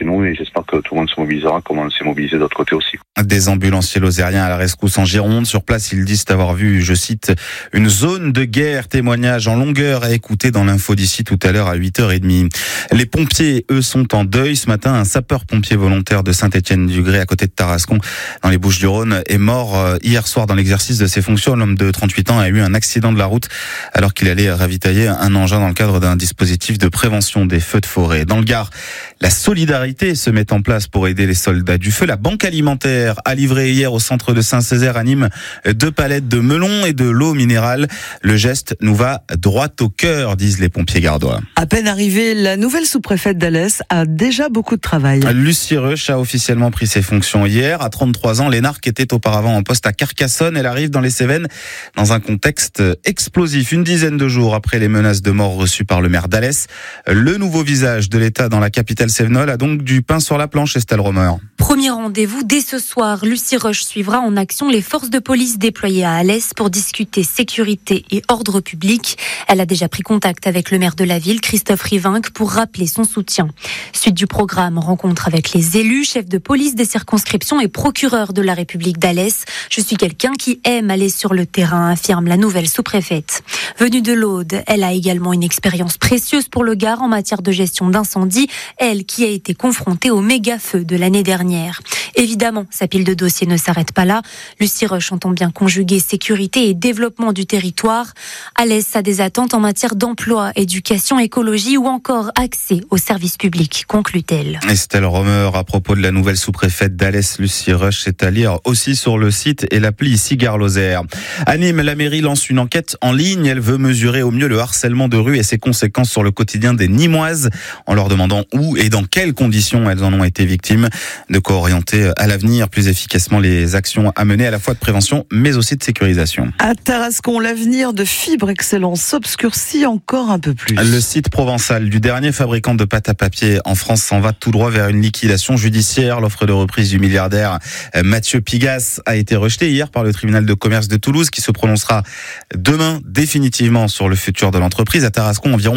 chez nous et j'espère que tout le monde se mobilisera comme on s'est mobilisé de l'autre côté aussi. Des ambulanciers lozériens à la rescousse en Gironde. Sur place, ils disent avoir vu, je cite, une zone de guerre. Témoignage en longueur à écouter dans l'info d'ici tout à l'heure à 8h30. Les pompiers, eux, sont en deuil. Ce matin, un sapeur-pompier volontaire de Saint-Étienne-du-Gré, à côté de Tarascon, dans les Bouches-du-Rhône, est mort hier soir dans l'exercice de ses fonctions. L'homme de 38 ans a eu un accident de la route alors qu'il allait ravitailler un engin dans le cadre d'un dispositif de prévention des feux de forêt. Dans le Gard, la solidarité se met en place pour aider les soldats du feu. La Banque Alimentaire a livré hier au centre de Saint-Césaire à Nîmes 2 palettes de melons et de l'eau minérale. Le geste nous va droit au cœur, disent les pompiers gardois. À peine arrivée, la nouvelle sous-préfète d'Alès a déjà beaucoup de travail. Lucie Reusch a officiellement pris ses fonctions hier. À 33 ans, l'énarque était auparavant en poste à Carcassonne. Elle arrive dans les Cévennes dans un contexte explosif. Une dizaine de jours après les menaces de mort reçues par le maire d'Alès, le nouveau visage de l'État dans la capitale cévenolle a donc du pain sur la planche, Estelle Romer. Premier rendez-vous dès ce soir. Lucie Reusch suivra en action les forces de police déployées à Alès pour discuter sécurité et ordre public. Elle a déjà pris contact avec le maire de la ville, Christophe Rivinc, pour rappeler son soutien. Suite du programme, rencontre avec les élus, chefs de police des circonscriptions et procureurs de la République d'Alès. Je suis quelqu'un qui aime aller sur le terrain, affirme la nouvelle sous-préfète. Venue de l'Aude, elle a également une expérience précieuse pour le Gard en matière de gestion d'incendie, elle qui a été confrontée au méga-feu de l'année dernière. Évidemment, sa pile de dossiers ne s'arrête pas là. Lucie Reusch entend bien conjuguer sécurité et développement du territoire. Alès a des attentes en matière d'emploi, éducation, écologie ou encore accès aux services publics, conclut-elle. Estelle Romer, à propos de la nouvelle sous-préfète d'Alès, Lucie Reusch, c'est à lire aussi sur le site et l'appli ici Gare-Lozère. À Nîmes, la mairie lance une enquête en ligne. Elle veut mesurer au mieux le harcèlement de rue et ses conséquences sur le quotidien des Nîmoises, en leur demandant où et dans quelles conditions elles en ont été victimes. De quoi orienter à l'avenir plus efficacement les actions à mener à la fois de prévention mais aussi de sécurisation. À Tarascon, l'avenir de Fibre Excellence s'obscurcit encore un peu plus. Le site provençal du dernier fabricant de pâte à papier en France s'en va tout droit vers une liquidation judiciaire. L'offre de reprise du milliardaire Mathieu Pigasse a été rejetée hier par le tribunal de commerce de Toulouse qui se prononcera demain définitivement sur le futur de l'entreprise. À Tarascon, environ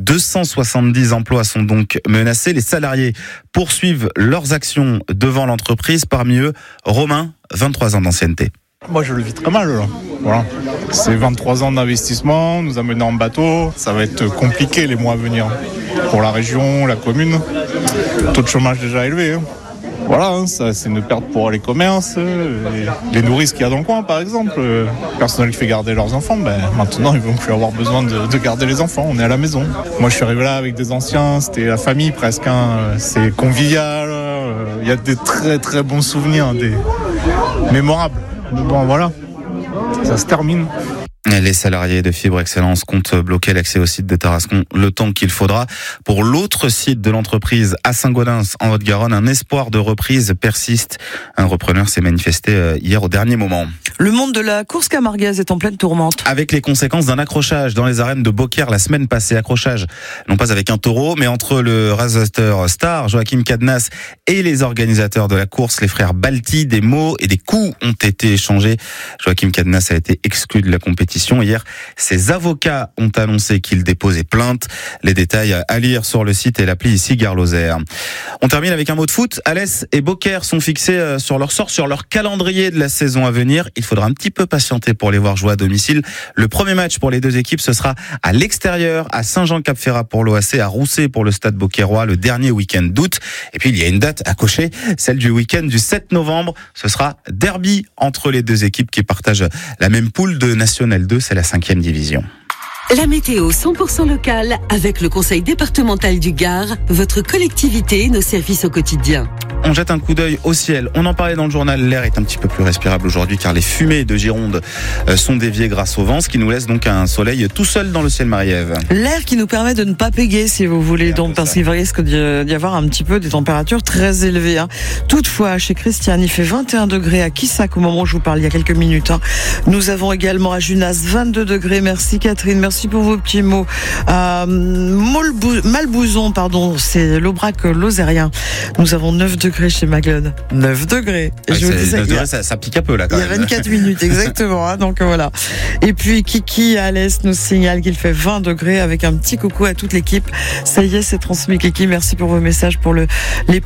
270 emplois sont donc menacés. Les salariés poursuivent leurs actions devant l'entreprise. Parmi eux, Romain, 23 ans d'ancienneté. Moi je le vis très mal là. Voilà. C'est 23 ans d'investissement, nous amener en bateau, ça va être compliqué les mois à venir. Pour la région, la commune, taux de chômage déjà élevé. Voilà, ça, c'est une perte pour les commerces, les nourrices qu'il y a dans le coin par exemple. Le personnel qui fait garder leurs enfants, maintenant ils vont plus avoir besoin de garder les enfants, on est à la maison. Moi je suis arrivé là avec des anciens, c'était la famille presque, c'est convivial, il y a des très très bons souvenirs, des mémorables. Bon voilà, ça se termine. Les salariés de Fibre Excellence comptent bloquer l'accès au site de Tarascon le temps qu'il faudra. Pour l'autre site de l'entreprise à Saint-Gaudens, en Haute-Garonne, un espoir de reprise persiste. Un repreneur s'est manifesté hier au dernier moment. Le monde de la course camarguaise est en pleine tourmente. Avec les conséquences d'un accrochage dans les arènes de Beaucaire la semaine passée. Accrochage, non pas avec un taureau, mais entre le rasateur star Joachim Cadnas et les organisateurs de la course, les frères Balti. Des mots et des coups ont été échangés. Joachim Cadnas a été exclu de la compétition. Hier, ses avocats ont annoncé qu'ils déposaient plainte. Les détails à lire sur le site et l'appli ici Gare-Lozère. On termine avec un mot de foot. Alès et Beaucaire sont fixés sur leur sort, sur leur calendrier de la saison à venir. Il faudra un petit peu patienter pour les voir jouer à domicile. Le premier match pour les deux équipes, ce sera à l'extérieur, à Saint-Jean-Cap-Ferrat pour l'OAC, à Rousset pour le Stade Beaucairois, le dernier week-end d'août. Et puis il y a une date à cocher, celle du week-end du 7 novembre. Ce sera derby entre les deux équipes qui partagent la même poule de National 2, c'est la 5e division. La météo 100% locale avec le Conseil départemental du Gard, votre collectivité, nos services au quotidien. On jette un coup d'œil au ciel. On en parlait dans le journal. L'air est un petit peu plus respirable aujourd'hui car les fumées de Gironde sont déviées grâce au vent, ce qui nous laisse donc un soleil tout seul dans le ciel, Marie-Ève. L'air qui nous permet de ne pas péguer, si vous voulez, donc parce qu'il risque d'y avoir un petit peu des températures très élevées. Toutefois, chez Christiane, il fait 21 degrés à Quissac au moment où je vous parle il y a quelques minutes. Nous avons également à Junas 22 degrés. Merci Catherine, merci pour vos petits mots. Malbouzon, c'est l'Aubrac lozérien. Nous avons 9 degrés chez Maglone. 9 degrés. Ouais, je vous disais, 9 degrés, ça pique un peu là quand même. Il y a 24 minutes, exactement. Donc voilà. Et puis Kiki à l'Est nous signale qu'il fait 20 degrés avec un petit coucou à toute l'équipe. Ça y est, c'est transmis Kiki. Merci pour vos messages pour les